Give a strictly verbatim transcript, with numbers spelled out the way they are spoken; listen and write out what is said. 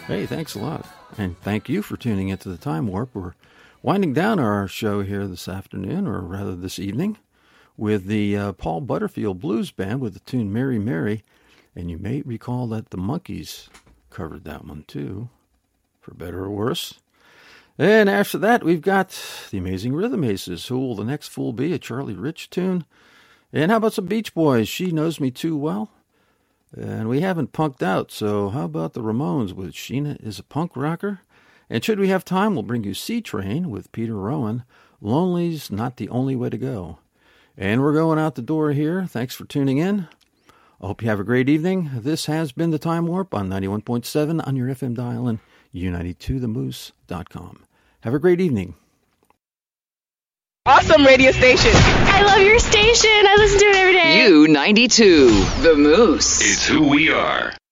Hey, thanks a lot. And thank you for tuning into the Time Warp. We're winding down our show here this afternoon, or rather this evening, with the uh, Paul Butterfield Blues Band with the tune Mary Mary. And you may recall that the Monkees covered that one too, for better or worse. And after that, we've got the Amazing Rhythm Aces. Who will the next fool be? A Charlie Rich tune. And how about some Beach Boys? She Knows Me Too Well. And we haven't punked out, so how about the Ramones with Sheena is a Punk Rocker? And should we have time, we'll bring you C-Train with Peter Rowan. Lonely's Not the Only Way to Go. And we're going out the door here. Thanks for tuning in. I hope you have a great evening. This has been the Time Warp on ninety-one point seven on your F M dial and U ninety-two the moose dot com. Have a great evening. Awesome radio station. I love your station. I listen to it every day. U ninety-two, The Moose. It's who we are.